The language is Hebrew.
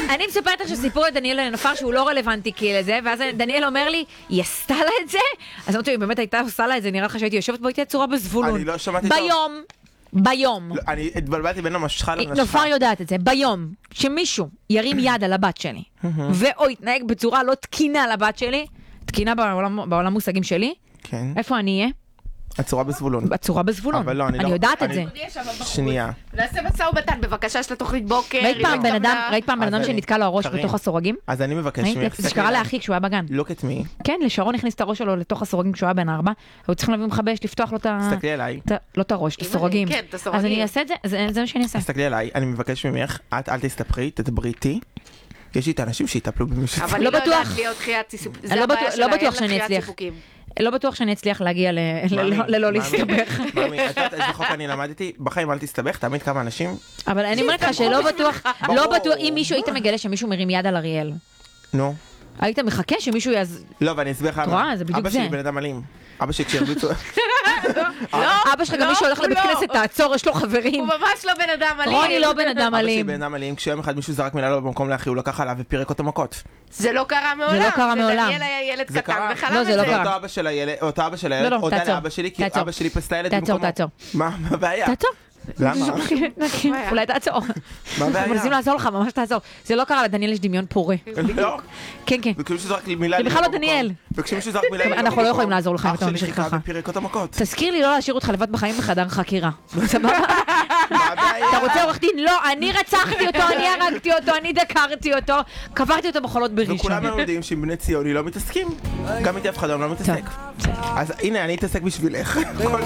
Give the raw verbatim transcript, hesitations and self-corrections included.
אני מספרת לך שסיפור לדניאל הנופר שהוא לא רלוונטי כאילו לזה, ואז דניאל אומר לי, היא עשתה לה את זה? אז אמרתי, היא באמת הייתה עושה לה את זה, נראה לך שהייתי יושבת בו, הייתי עצורה בזבולון. אני לא שמעתי טוב. ביום, ביום. אני התבלבלתי בין המשחה למשחה. נופר יודעת את זה, ביום שמישהו ירים יד על הבת שלי, ואו יתנהג בצורה לא תקינה לבת שלי, תקינה בעולם מושגים שלי, איפה אני אהיה? הצורה בזבולון. הצורה בזבולון. אבל לא, אני לא... אני יודעת את זה. שנייה. נעשה מסע ומתן, בבקשה, של התוכנית בוקר. ראית פעם בן אדם, ראית פעם בן אדם שנתקע לו הראש בתוך הסורגים? אז אני מבקש ממך... זה שקרה לאחי כשהוא היה בגן. look at me. כן, לשרון הכניס את הראש שלו לתוך הסורגים כשהוא היה בן ארבע. היו צריכים להביא מכבש, לפתוח לו את ה... תסתכלי עליי. לא את הראש, את הסורגים. כן, את הסורגים. אז אני אעשה את זה, זה מה שאני אעשה. תסתכלי עליי, אני מבקש ממך, את אל תסתפרי, תדברי איתי. יש לי את האנשים שיטפלו במישהו. אבל היא לא יודעת להיות חיית סיפוקים. זה הבעיה שלה, אין לה חיית סיפוקים. לא בטוח שאני אצליח להגיע ללא להסתבך. מאמי, את יודעת איזה חוק אני למדתי? בחיים אל תסתבך, תמיד כמה אנשים. אבל אני אומרת לך שלא בטוח, לא בטוח, אם מישהו היית מגלה שמישהו מרים יד על אריאל. נו. היית מחכה שמישהו יעז... לא, ואני אסביר לך... תראה, זה בדיוק זה. אבא שלי בן אדם אלים. אבא שלי כשהרביצו... אבא שלך גם מישהו הולך לבית כנסת, תעצור, יש לו חברים. הוא ממש לא בן אדם אלים. רוני לא בן אדם אבא שלי אלים. בן אדם אלים, כשיום אחד מישהו זרק מילה לו במקום לאחי, הוא לקח עליו ופירק אותו מכות. זה לא קרה מעולם. זה לא קרה מעולם. דניאל היה ילד זה קטן קרה. וחלם לא, את זה לא זה. קרה. אותו אבא של הילד, אותו אבא של לא, הילד, לא, הודה תעצור. לאבא שלי, כי תעצור. אבא שלי פסטה ילד תעצור, במקומו. תעצור. מה הבעיה? תעצור. למה? אולי תעצור. מה הבעיה? מנסים לעזור לך, ממש תעזור. זה לא קרה, לדניאל יש דמיון פורה. לא. כן, כן. וכשמישהו זרק לי מילה... זה בכלל לא דניאל. וכשמישהו זרק מילה... אנחנו לא יכולים לעזור לך אם אח אתה שלי ממשיך חיכה ככה. ופירק אותו מכות. תזכיר לי לא להשאיר אותך לבד בחיים בחדר חקירה. סבבה? מה הבעיה? אתה רוצה עורך דין? לא, אני רצחתי אותו, אני הרגתי אותו, אני דקרתי אותו, קברתי אותו בחולות בראשון. וכולם יודעים שעם בני ציוני לא מתעסקים. גם איתי אף אחד לא מתעסק. אז הנה, אני אתעסק בשבילך.